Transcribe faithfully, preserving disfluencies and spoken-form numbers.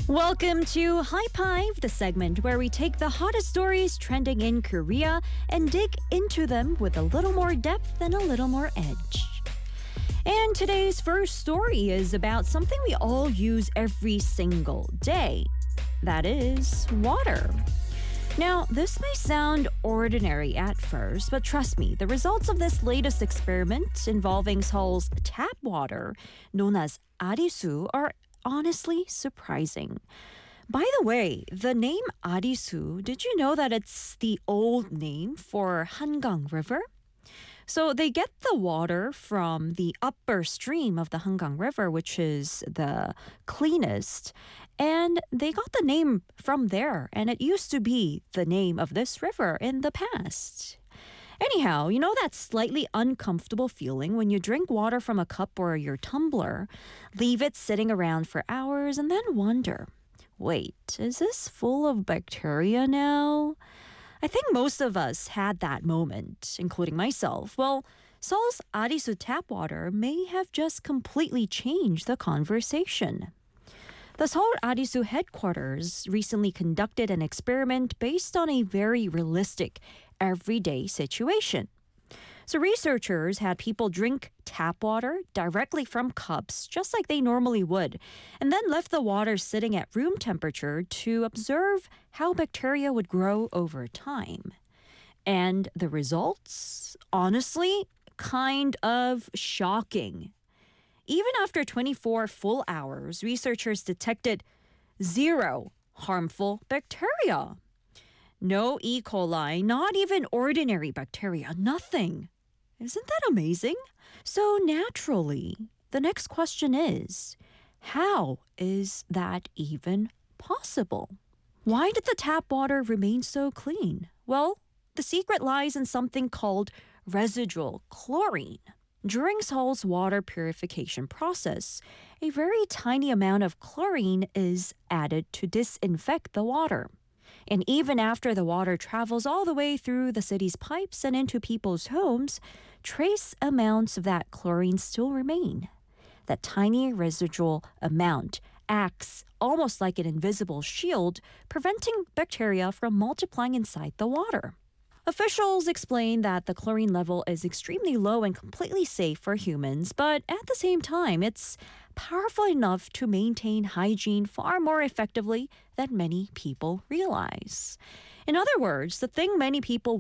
Welcome to High Five, the segment where we take the hottest stories trending in Korea and dig into them with a little more depth and a little more edge. And today's first story is about something we all use every single day. That is water. Now, this may sound ordinary at first, but trust me, the results of this latest experiment involving Seoul's tap water, known as Arisu, are honestly surprising. By the way, the name Arisu, did you know that it's the old name for Hangang River? So they get the water from the upper stream of the Hangang River, which is the cleanest, and they got the name from there, and it used to be the name of this river in the past. Anyhow, you know that slightly uncomfortable feeling when you drink water from a cup or your tumbler, leave it sitting around for hours, and then wonder, wait, is this full of bacteria now? I think most of us had that moment, including myself. Well, Seoul's Arisu tap water may have just completely changed the conversation. The Seoul Arisu headquarters recently conducted an experiment based on a very realistic, everyday situation. So researchers had people drink tap water directly from cups, just like they normally would, and then left the water sitting at room temperature to observe how bacteria would grow over time. And the results, honestly, kind of shocking. Even after twenty-four full hours, researchers detected zero harmful bacteria. No E. coli, not even ordinary bacteria, nothing. Isn't that amazing? So naturally, the next question is, how is that even possible? Why did the tap water remain so clean? Well, the secret lies in something called residual chlorine. During Seoul's water purification process, a very tiny amount of chlorine is added to disinfect the water. And even after the water travels all the way through the city's pipes and into people's homes, trace amounts of that chlorine still remain. That tiny residual amount acts almost like an invisible shield, preventing bacteria from multiplying inside the water. Officials explain that the chlorine level is extremely low and completely safe for humans, but at the same time, it's powerful enough to maintain hygiene far more effectively than many people realize. In other words, the thing many people